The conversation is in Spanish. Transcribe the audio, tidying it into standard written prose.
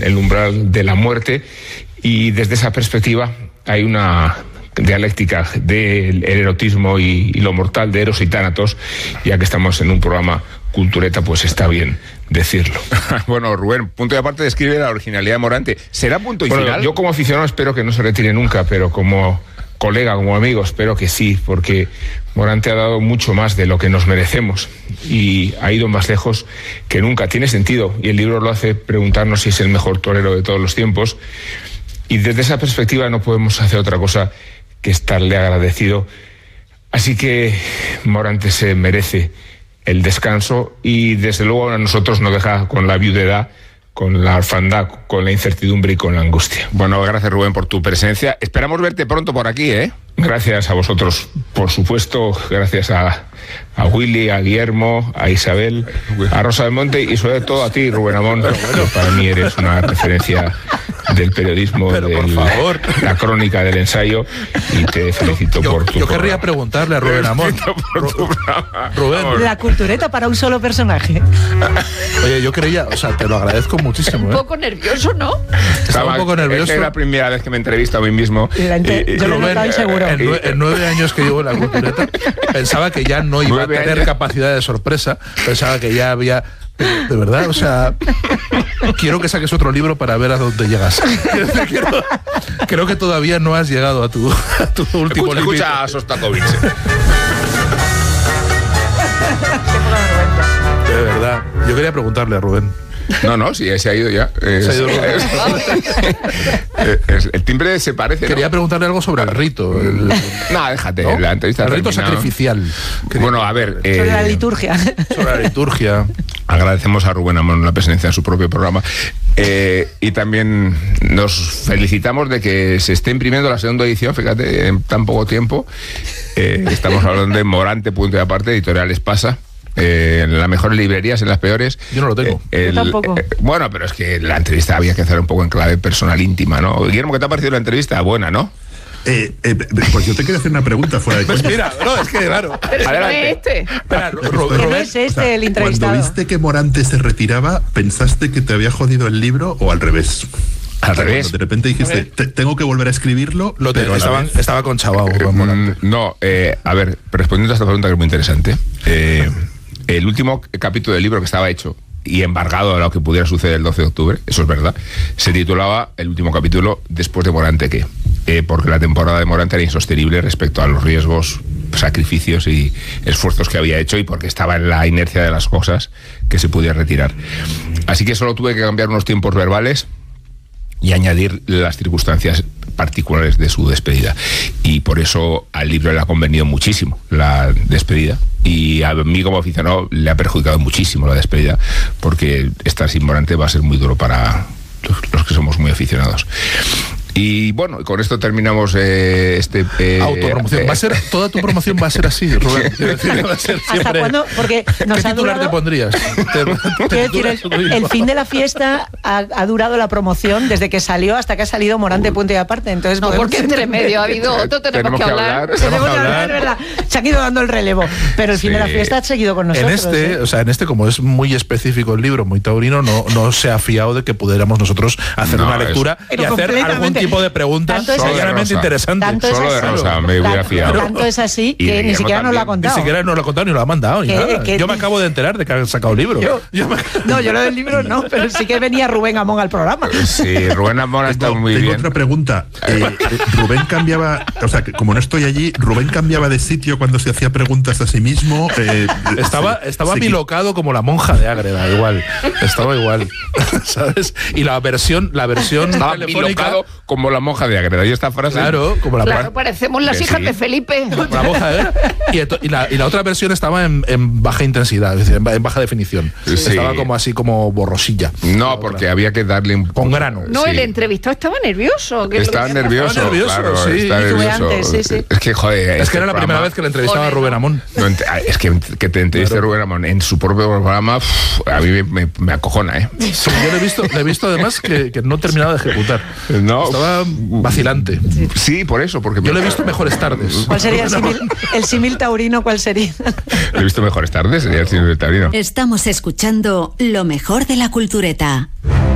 el umbral de la muerte, y desde esa perspectiva hay una dialéctica del erotismo y lo mortal de Eros y Tánatos. Ya que estamos en un programa cultureta, pues está bien decirlo. Bueno, Rubén, punto y aparte describe la originalidad de Morante. ¿Será punto y final? Yo como aficionado espero que no se retire nunca, pero como colega, como amigo, espero que sí, porque Morante ha dado mucho más de lo que nos merecemos y ha ido más lejos que nunca. Tiene sentido, y el libro lo hace preguntarnos si es el mejor torero de todos los tiempos, y desde esa perspectiva no podemos hacer otra cosa que estarle agradecido. Así que Morante se merece el descanso, y desde luego a nosotros nos deja con la viudedad, con la orfandad, con la incertidumbre y con la angustia. Bueno, gracias, Rubén, por tu presencia. Esperamos verte pronto por aquí, ¿eh? Gracias a vosotros, por supuesto, gracias a Willy, a Guillermo, a Isabel, a Rosa del Monte, y sobre todo a ti, Rubén Amón, que para mí eres una referencia del periodismo, por favor, la crónica del ensayo, y te felicito por tu Yo querría preguntarle a Rubén Amón. Rubén. La cultureta para un solo personaje. Oye, yo creía, o sea, te lo agradezco muchísimo. Un poco nervioso, ¿no? Estaba un poco nervioso. Es la primera vez que me entrevisto a mí mismo. Yo lo he notado inseguro. En 9 años que llevo en la cultureta, pensaba que ya no iba a tener capacidad de sorpresa, pensaba que ya había... De verdad, o sea, quiero que saques otro libro para ver a dónde llegas. Creo que todavía no has llegado a tu último libro. Escucha a Sostakovich. De verdad, yo quería preguntarle a Rubén. No, sí, se ha ido ya. El timbre se parece. Quería preguntarle algo sobre el rito. No, déjate, ¿no? la entrevista. El rito sacrificial. Bueno, a ver. Sobre la liturgia. Sobre la liturgia. Agradecemos a Rubén Amón la presencia en su propio programa. Y también nos felicitamos de que se esté imprimiendo la segunda edición, fíjate, en tan poco tiempo. Estamos hablando de Morante, punto y aparte, Editorial Espasa. En las mejores librerías, en las peores. Yo no lo tengo. Yo tampoco. Bueno, pero es que la entrevista había que hacer un poco en clave personal, íntima, ¿no? Guillermo, ¿qué te ha parecido la entrevista? Buena, ¿no? Pues yo te quería hacer una pregunta fuera de Pues coña. mira, no, es que claro. Pero si no es este. Espera, No es este el entrevistado. Cuando viste que Morante se retiraba, ¿pensaste que te había jodido el libro o al revés? Al revés. Cuando de repente dijiste, tengo que volver a escribirlo, pero estaba con Chabao. No, a ver, respondiendo a esta pregunta que es muy interesante, el último capítulo del libro que estaba hecho y embargado a lo que pudiera suceder el 12 de octubre, eso es verdad, se titulaba el último capítulo después de Morante qué, porque la temporada de Morante era insostenible respecto a los riesgos, sacrificios y esfuerzos que había hecho, y porque estaba en la inercia de las cosas que se podía retirar. Así que solo tuve que cambiar unos tiempos verbales y añadir las circunstancias particulares de su despedida, y por eso al libro le ha convenido muchísimo la despedida, y a mí como aficionado le ha perjudicado muchísimo la despedida, porque estar sin Morante va a ser muy duro para los que somos muy aficionados. Y bueno, con esto terminamos autopromoción. Toda tu promoción va a ser así, Rubén. Va a ser siempre... ¿Hasta cuándo? Porque nos ¿Qué titular te pondrías? Quiero decir, el fin de la fiesta ha durado la promoción desde que salió hasta que ha salido Morante, punto y aparte. Entonces, no, porque entre medio ha habido otro, tenemos que hablar. Tenemos que hablar, es verdad. Se han ido dando el relevo, pero el fin de la fiesta ha seguido con nosotros. En este, como es muy específico el libro, muy taurino, no se ha fiado de que pudiéramos nosotros hacer una lectura y hacer algún tipo de preguntas realmente interesantes. Solo de Rosa me hubiera fiado. Tanto es así que ni siquiera nos lo ha contado. Ni siquiera nos lo ha contado ni lo ha mandado. Yo me acabo de enterar de que han sacado el libro. Yo lo del libro no, pero sí que venía Rubén Amón al programa. Sí, Rubén Amón está muy bien. Tengo otra pregunta. Rubén cambiaba, o sea, que como no estoy allí, Rubén cambiaba de sitio cuando se hacía preguntas a sí mismo. Estaba bilocado como la monja de Ágreda, igual. Estaba igual, ¿sabes? Y la versión estaba bilocado como la monja de Ágreda. Y esta frase. Claro, como la claro, parecemos las hijas de Felipe. Como la monja de Ágreda. Y la otra versión estaba en baja intensidad, es decir, en baja definición. Sí. Estaba como así como borrosilla. No, porque había que darle un con grano. No, el entrevistado estaba nervioso. Estaba nervioso, claro, sí. Está nervioso. Sí. Es que, joder, es que era la primera vez que le entrevistaba a Rubén Amón. No, es que te entreviste a Rubén Amón en su propio programa, a mí me acojona, ¿eh? Sí, yo le he visto además que no terminaba de ejecutar. No. Estaba vacilante. Sí, por eso. Porque yo le he visto Mejores Tardes. ¿Cuál sería el símil taurino? ¿Cuál sería? Le he visto Mejores Tardes, sería el símil taurino. Estamos escuchando lo mejor de la cultureta.